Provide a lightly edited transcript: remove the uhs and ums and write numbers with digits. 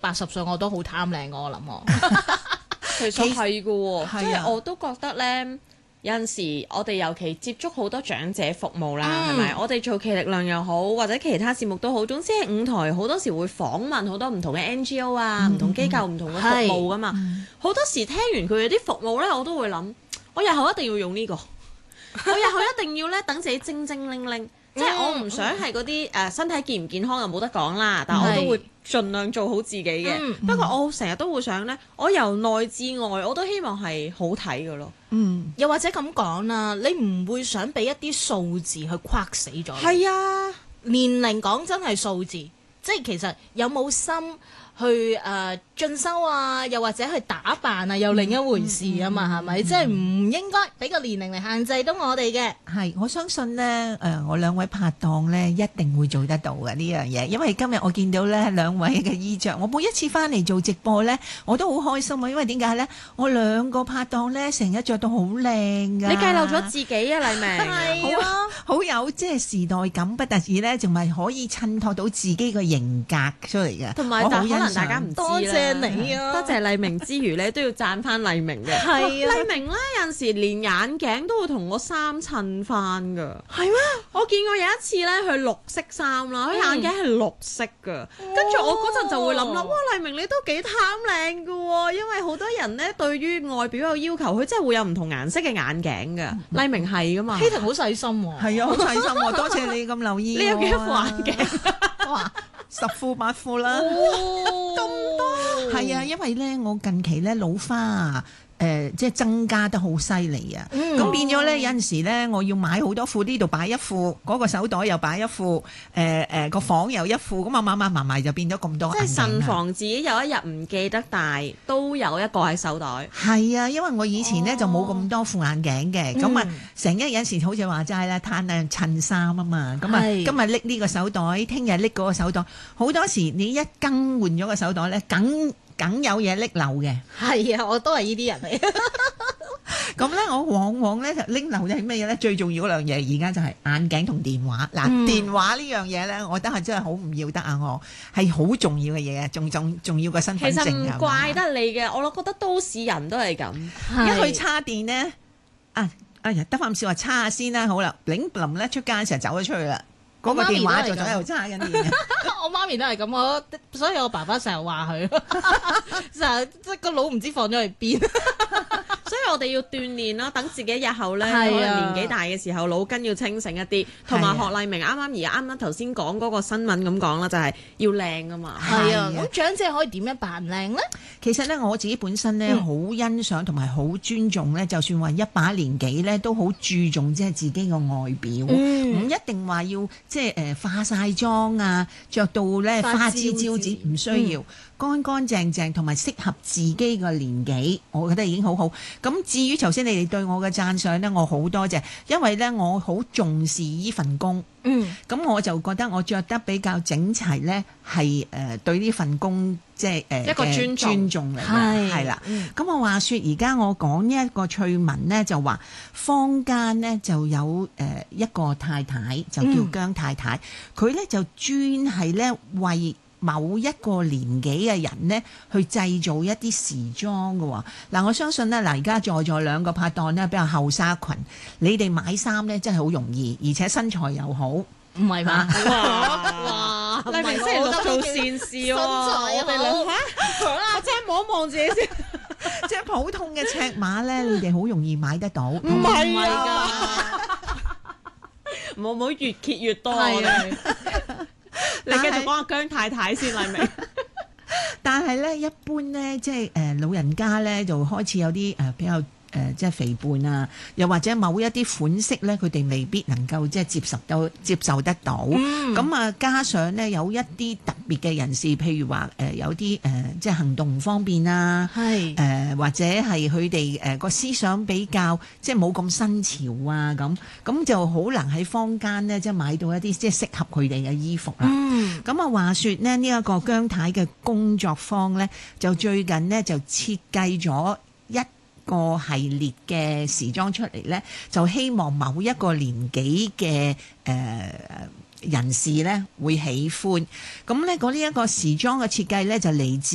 80歲我都好貪靚，我諗我。 其實係嘅喎，即係啊係我都覺得咧。有陣時，我哋尤其接觸好多長者服務啦，係咪？我哋做其力量又好，或者其他節目都好，總之係舞台好多時會訪問好多唔同嘅 NGO 啊、唔同機構、唔同嘅服務噶嘛。好多時聽完佢哋啲服務咧，我都會諗，我日後一定要用呢個，我日後一定要咧等自己精精靈靈。即係我唔想係嗰啲身體健唔健康就冇得講啦，但係我都會盡量做好自己嘅。不過我成日都會想咧，我由內至外我都希望係好睇嘅咯。 又或者咁講啦，你唔會想俾一啲數字去框死咗。 係啊， 年齡講真係數字，即係其實有冇心去進修啊，又或者去打扮啊，又另一回事啊嘛，係咪？即係唔應該俾個年齡嚟限制到我哋嘅。 係，我相信咧，我兩位拍檔咧一定會做得到嘅呢樣嘢，因為今日我見到咧兩位嘅衣着，我每一次翻嚟做直播咧，我都好開心啊！因為點解咧？我兩個拍檔咧成日着到好靚㗎。 你計漏咗自己啊，黎明。 係啊， 好有即係時代感，不特止咧，仲係可以襯托到自己個型格出嚟嘅。 同埋，但可能大家唔知啦。 多謝你啊！ 多謝黎明之餘咧，都要讚翻黎明嘅。 係啊， 黎明咧有陣時連眼鏡都會同我衫襯翻㗎。 係咩？ 我見過有一次咧，佢綠色衫啦，佢眼鏡係綠色㗎。跟住我嗰陣就會諗啦，哇！黎明你都幾貪靚㗎喎，因為好多人咧對於外表有要求，佢真係會有唔同顏色嘅眼鏡㗎。黎明係㗎嘛？ 希婷好細心喎。 係啊，好細心喎，多謝你咁留意。 你有幾多副眼鏡？ 哇！10副8副啦， 咁多係啊，因為咧我近期咧老花啊，即係增加得好犀利啊，咁變咗咧有陣時咧我要買好多副，呢度擺一副，嗰個手袋又擺一副，個房又一副，咁啊買埋就變咗咁多。 即係慎防自己有一日唔記得帶，都有一個喺手袋。 係啊，因為我以前咧就冇咁多副眼鏡嘅，咁啊成日有時好似話齋啦，攤啊襯衫啊嘛，咁啊今日拎呢個手袋，聽日拎嗰個手袋，好多時你一更換咗個手袋咧，梗有嘢拎漏嘅。 係啊，我都係呢啲人嚟。 咁咧，我往往咧就拎漏嘅係咩嘢咧？最重要嗰樣嘢，而家就係眼鏡同電話。嗱，電話呢樣嘢咧，我覺得係真係好唔要得啊！我係好重要嘅嘢啊，仲要個身份證。 其實唔怪得你嘅，我覺得都市人都係咁。 一去叉電咧，哎呀，得翻少話叉下先啦，好啦，拎冧咧出街嘅時候走咗出去啦，嗰個電話就喺度叉緊電。 我媽咪都係咁，所以我爸爸成日話佢，成日即係個腦唔知放咗去邊。 所以我哋要鍛鍊啦，等自己日後咧，可能年紀大嘅時候，腦筋要清醒一啲，同埋學黎明啱頭先講嗰個新聞咁講啦，就係要靚啊嘛。 係啊，咁長者可以點樣扮靚咧？ 其實咧，我自己本身咧好欣賞同埋好尊重咧，就算話一把年紀咧，都好注重即係自己個外表，唔一定話要即係化晒妝啊，着到咧花枝招展，唔需要。乾乾淨淨同埋適合自己個年紀，我覺得已經好好。咁至於頭先你哋對我嘅讚賞呢，我好多謝，因為呢我好重視呢份工。咁我就覺得我着得比較整齊呢，係對呢份工即係一個尊重嚟嘅，係啦。咁我話說而家我講呢一個趣聞呢，就話坊間呢就有一個太太就叫姜太太，佢呢就專係呢為某一個年紀嘅人呢，去製造一啲時裝嘅喎。嗱，我相信呢，而家在座兩個拍檔呢，比較後生群，你哋買衫呢真係好容易，而且身材又好，唔係嘛？ 哇！黎明星期六做善事喎，我哋兩我真係望一望自己先， 即係普通嘅尺碼呢，你哋好容易買得到。唔係㗎，唔好越揭越多。你繼續講下姜太太先，黎明。 但係咧，一般咧，即係老人家咧，就開始有啲比較即係肥胖啊，又或者某一啲款式咧，佢哋未必能夠即係接受得到。咁啊，加上咧有一啲特別嘅人士，譬如話有啲即係行動唔方便啊，或者係佢哋個思想比較即係冇咁新潮啊，咁就好難喺坊間咧即係買到一啲即係適合佢哋嘅衣服啦。咁啊，話說呢，呢一個姜太嘅工作坊咧，就最近呢，就設計咗一個系列嘅時裝出嚟咧，就希望某一個年紀嘅人士咧會喜歡。咁咧，呢一個時裝嘅設計咧就嚟自